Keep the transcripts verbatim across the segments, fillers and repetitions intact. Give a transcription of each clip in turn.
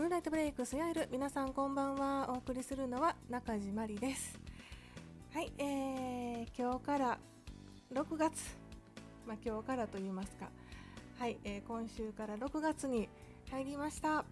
ムーンライトブレイクスヤエル、皆さんこんばんは。お送りするのは中地まりです。はい、えー、今日からろくがつ、まあ、今日からと言いますか、はい、えー、今週からろくがつに入りました。はい、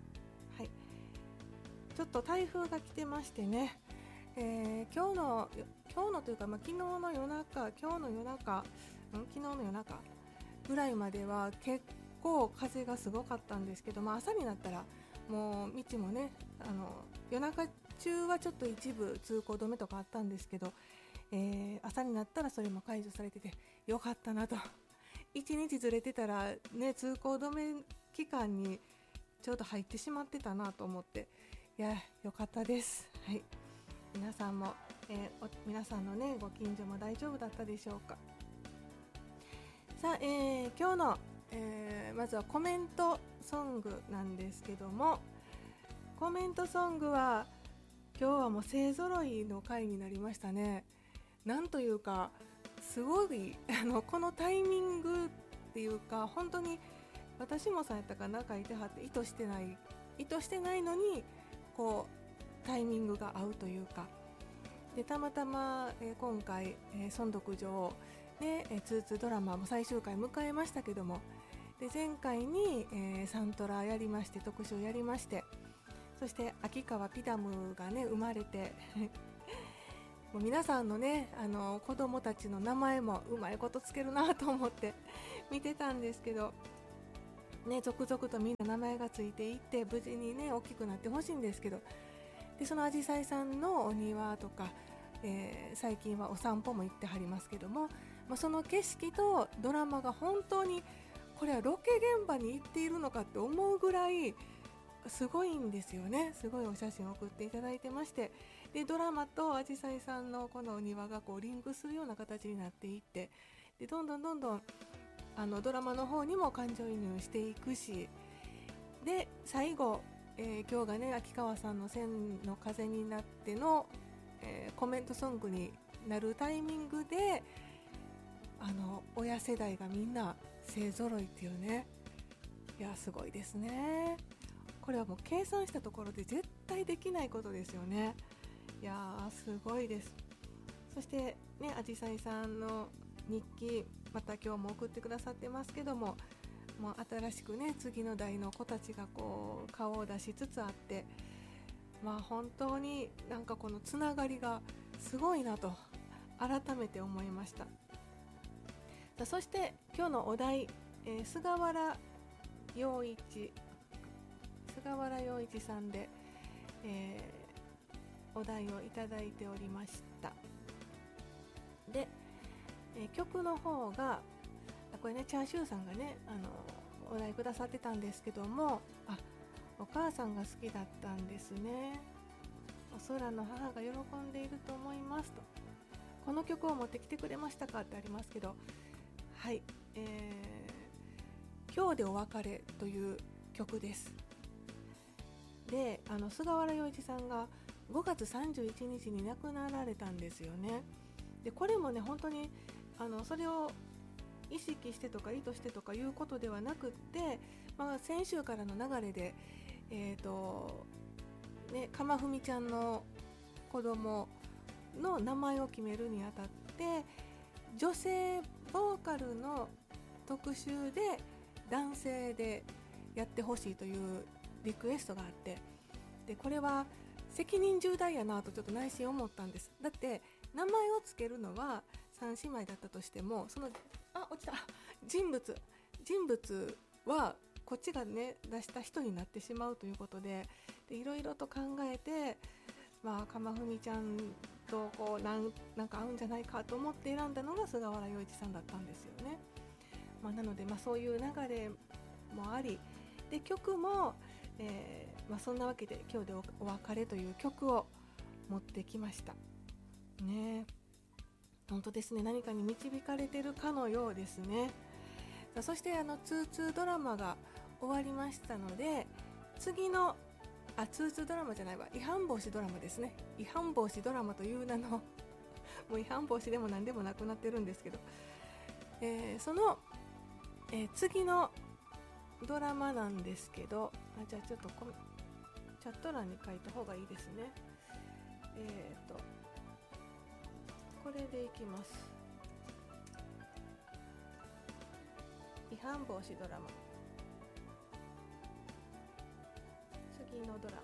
ちょっと台風が来てましてね、えー、今日の今日のというか、まあ、昨日の夜中今日の夜中ん昨日の夜中ぐらいまでは結構風がすごかったんですけど、まあ、朝になったらもう道もね、あの夜中中はちょっと一部通行止めとかあったんですけど、えー、朝になったらそれも解除されててよかったなと。一日ずれてたらね、通行止め期間にちょうど入ってしまってたなと思って、いやよかったです。はい、皆さんも、えー、皆さんのねご近所も大丈夫だったでしょうか。さあ、えー、今日の、えー、まずはコメントソングなんですけども、コメントソングは今日はもう勢ぞろいの回になりましたね。なんというかすごいあのこのタイミングっていうか、本当に私もさんやったかな書いてはって、意図してない意図してないのにこうタイミングが合うというかで、たまたま、えー、今回、えー、損読上で、えー、ツーツードラマも最終回迎えましたけども、で前回に、えー、サントラやりまして、特集やりまして、そして秋川ピダムがね生まれてもう皆さんのねあの子供たちの名前もうまいことつけるなと思って見てたんですけどね、続々とみんな名前がついていって無事にね大きくなってほしいんですけど、でそのあじさいさんのお庭とか、えー、最近はお散歩も行ってはりますけども、まあ、その景色とドラマが本当にこれはロケ現場に行っているのかって思うぐらいすごいんですよね。すごいお写真を送っていただいてまして、でドラマとあじさいさんのこのお庭がこうリンクするような形になっていって、でどんどんどんどんあのドラマの方にも感情移入していくし、で最後、えー、今日がね秋川さんの千の風になっての、えー、コメントソングになるタイミングで、あの親世代がみんな勢ぞろいっていうね、いやすごいですね。これはもう計算したところで絶対できないことですよね。いやーすごいです。そしてね、あじさいさんの日記また今日も送ってくださってますけども、もう新しくね次の代の子たちがこう顔を出しつつあって、まあ本当になんかこのつながりがすごいなと改めて思いました。さあ、そして今日のお題、えー、菅原洋一菅原洋一さんで、えー、お題をいただいておりました。で、えー、曲の方がこれねチャーシューさんがねあのお題くださってたんですけども、あお母さんが好きだったんですね。お空の母が喜んでいると思いますと、この曲を持ってきてくれましたかってありますけど、はい、えー、今日でお別れという曲です。であの菅原洋一さんがごがつさんじゅういちにちに亡くなられたんですよね。でこれもね本当にあのそれを意識してとか意図してとかいうことではなくって、まあ、先週からの流れで、えーとね、鎌文ちゃんの子供の名前を決めるにあたって女性ボーカルの特集で男性でやってほしいというリクエストがあって、でこれは責任重大やなとちょっと内心思ったんです。だって名前をつけるのはさん姉妹だったとしても、そのあ落ちた人物人物はこっちがね出した人になってしまうということで、でいろいろと考えて、まあ鎌文ちゃんとこうなんなんか合うんじゃないかと思って選んだのが菅原洋一さんだったんですよね。まあ、なので、まあ、そういう流れもありで曲も、えーまあ、そんなわけで今日で お, お別れという曲を持ってきましたね。本当ですね、何かに導かれてるかのようですね。さあそしてあのツーツードラマが終わりましたので、次のあツーツードラマじゃないわ違反防止ドラマですね。違反防止ドラマという名のもう違反防止でも何でもなくなってるんですけど、えー、その、えー、次のドラマなんですけど、あじゃあちょっとこチャット欄に書いた方がいいですね。えっとこれでいきます。違反防止ドラマ、次のドラ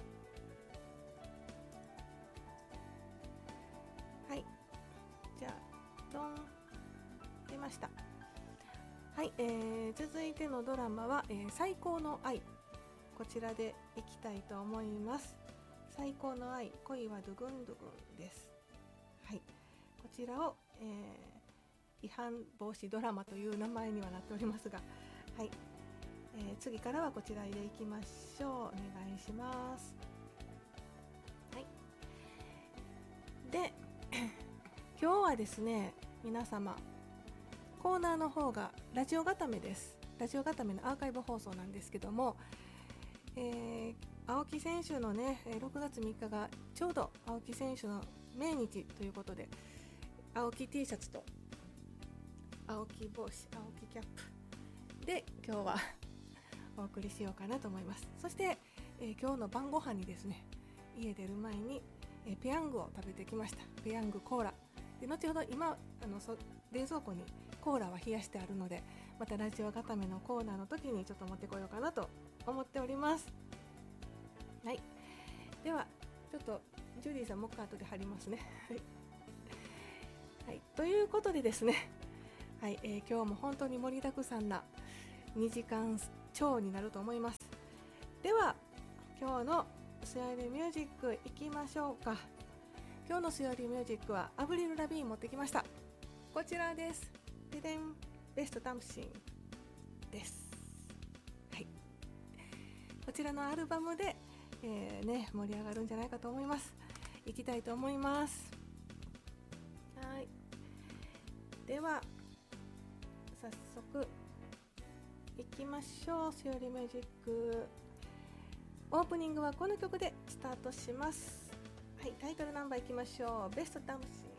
マ、はい、じゃあドン出ました。はい、えー、続いてのドラマは、えー、最高の愛、こちらでいきたいと思います。最高の愛、恋はドゥグンドゥグンです。はい、こちらを、えー、違反防止ドラマという名前にはなっておりますが、はい、えー、次からはこちらでいきましょう。お願いします。はい、で今日はですね、皆様コーナーの方がラジオ固めです。ラジオ固めのアーカイブ放送なんですけども、えー、青木選手のねろくがつみっかがちょうど青木選手の命日ということで、青木 T シャツと青木帽子、青木キャップで今日はお送りしようかなと思います。そして、えー、今日の晩ご飯にですね、家出る前に、えー、ペヤングを食べてきました。ペヤングコーラで、後ほど今あのそ冷蔵庫にコーラは冷やしてあるので、またラジオ固めのコーナーの時にちょっと持ってこようかなと思っております。はい、ではちょっとジュディさんもう一回後で貼りますねはい、ということでですね、はい、えー、今日も本当に盛りだくさんなにじかん超になると思います。では今日のスヤリミュージックいきましょうか。今日のスヤリミュージックはアブリル・ラビーン持ってきました。こちらです。ででん、ベストダンシンです。はい、こちらのアルバムで、えーね、盛り上がるんじゃないかと思います。いきたいと思います。はい、では早速いきましょう。スヤリミュージックオープニングはこの曲でスタートします。はい、タイトルナンバーいきましょう。ベストダンシング。